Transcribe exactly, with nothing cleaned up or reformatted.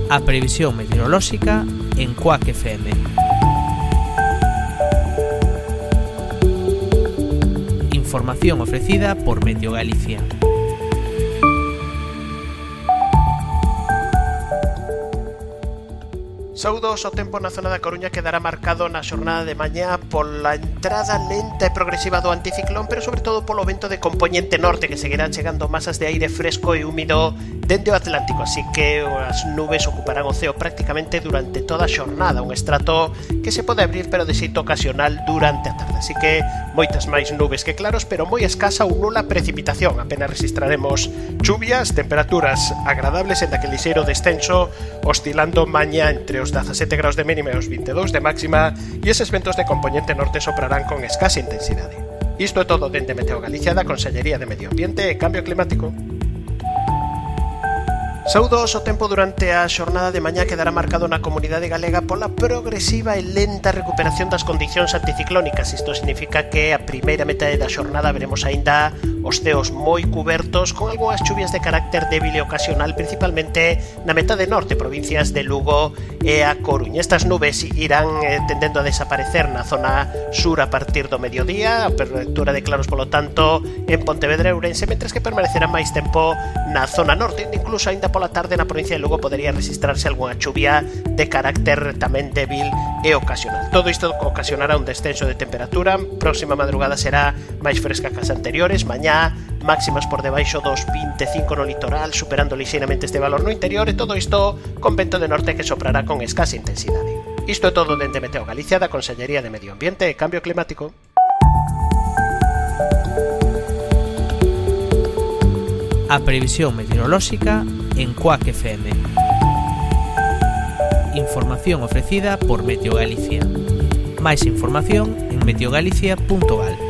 A previsión meteorolóxica en Cuac F M. Información ofrecida por Meteo Galicia. Saúdos, o tempo na zona da Coruña quedará marcado na xornada de mañá pola entrada lenta e progresiva do anticiclón, pero sobre todo polo vento de compoñente norte que seguirá chegando masas de aire fresco e húmido dende o Atlántico, así que as nubes ocuparán o ceo prácticamente durante toda a xornada, un estrato que se pode abrir pero de xeito ocasional durante a tarde, así que moitas máis nubes que claros, pero moi escasa ou nula precipitación, apenas registraremos chuvias, temperaturas agradables en daquele lixeiro descenso, oscilando mañá entre os dezasete graus de mínima e os vinte e dous de máxima, e eses ventos de compoñente norte soprarán con escasa intensidade. Isto é todo dende Meteo Galicia, da Consellería de Medio Ambiente e Cambio Climático. Saúdos, o tempo durante a xornada de mañá quedará marcado na comunidade galega pola progresiva e lenta recuperación das condicións anticiclónicas. Isto significa que a primeira metade da xornada veremos aínda os ceos moi cubertos con algunhas chuvias de carácter débil e ocasional, principalmente na metade norte, provincias de Lugo e a Coruña. Estas nubes irán eh, tendendo a desaparecer na zona sur a partir do mediodía, a apertura de claros polo tanto en Pontevedra e Ourense, mentres que permanecerá máis tempo na zona norte, incluso aínda pola tarde na provincia de Lugo podería registrarse algunha chuvia de carácter tamén débil e ocasional. Todo isto ocasionará un descenso de temperatura, próxima madrugada será máis fresca que as anteriores, mañá máximas por debaixo dos vinte e cinco no litoral, superando lixeiramente este valor no interior, e todo isto con vento de norte que soprará con escasa intensidade. Isto é todo dende Meteo Galicia, da Consellería de Medio Ambiente e Cambio Climático. A previsión meteorolóxica en Cuac F M. Información ofrecida por Meteo Galicia. Máis información en meteogalicia punto gal.